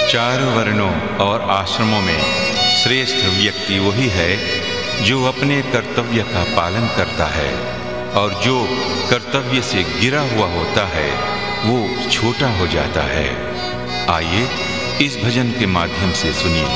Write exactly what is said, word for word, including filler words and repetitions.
चारों वर्णों और आश्रमों में श्रेष्ठ व्यक्ति वही है जो अपने कर्तव्य का पालन करता है, और जो कर्तव्य से गिरा हुआ होता है वो छोटा हो जाता है। आइए इस भजन के माध्यम से सुनिए।